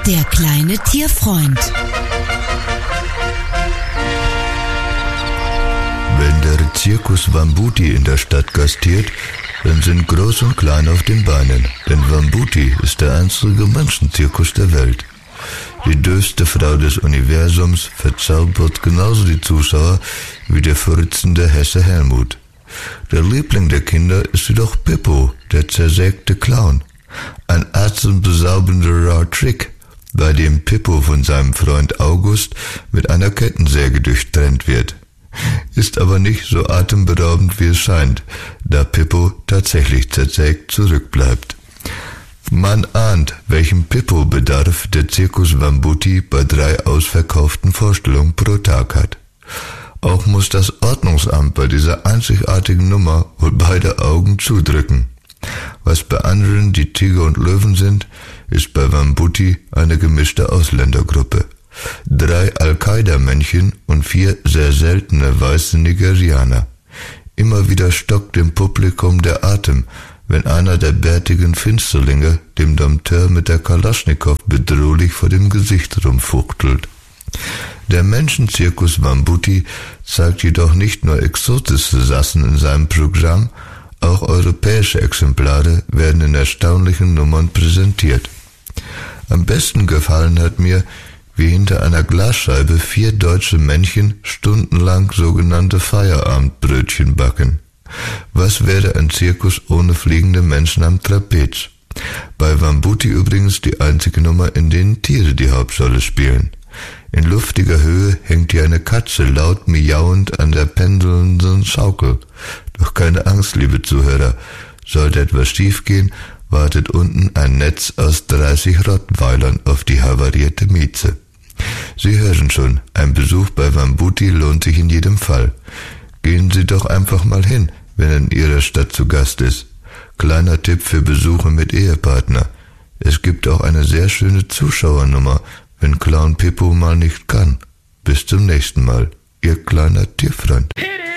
Der kleine Tierfreund. Wenn der Zirkus Wambuti in der Stadt gastiert, dann sind Groß und Klein auf den Beinen, denn Wambuti ist der einzige Menschenzirkus der Welt. Die döste Frau des Universums verzaubert genauso die Zuschauer wie der verritzende Hesse Helmut. Der Liebling der Kinder ist jedoch Pippo, der zersägte Clown. Ein atemberaubender Trick, bei dem Pippo von seinem Freund August mit einer Kettensäge durchtrennt wird. Ist aber nicht so atemberaubend, wie es scheint, da Pippo tatsächlich zersägt zurückbleibt. Man ahnt, welchen Pippo-Bedarf der Zirkus Wambuti bei 3 ausverkauften Vorstellungen pro Tag hat. Auch muss das Ordnungsamt bei dieser einzigartigen Nummer wohl beide Augen zudrücken. Was bei anderen die Tiger und Löwen sind, ist bei Wambuti eine gemischte Ausländergruppe. 3 Al-Qaida-Männchen und 4 sehr seltene weiße Nigerianer. Immer wieder stockt dem Publikum der Atem, wenn einer der bärtigen Finsterlinge dem Dompteur mit der Kalaschnikow bedrohlich vor dem Gesicht rumfuchtelt. Der Menschenzirkus Wambuti zeigt jedoch nicht nur exotische Sassen in seinem Programm, auch europäische Exemplare werden in erstaunlichen Nummern präsentiert. Am besten gefallen hat mir, wie hinter einer Glasscheibe 4 deutsche Männchen stundenlang sogenannte Feierabendbrötchen backen. Was wäre ein Zirkus ohne fliegende Menschen am Trapez? Bei Wambuti übrigens die einzige Nummer, in denen Tiere die Hauptrolle spielen. In luftiger Höhe hängt hier eine Katze laut miauend an der pendelnden Schaukel. Doch keine Angst, liebe Zuhörer. Sollte etwas schiefgehen, wartet unten ein Netz aus 30 Rottweilern auf die havarierte Mieze. Sie hören schon, ein Besuch bei Wambuti lohnt sich in jedem Fall. Gehen Sie doch einfach mal hin, wenn er in Ihrer Stadt zu Gast ist. Kleiner Tipp für Besuche mit Ehepartner. Es gibt auch eine sehr schöne Zuschauernummer, wenn Clown Pippo mal nicht kann. Bis zum nächsten Mal, Ihr kleiner Tierfreund.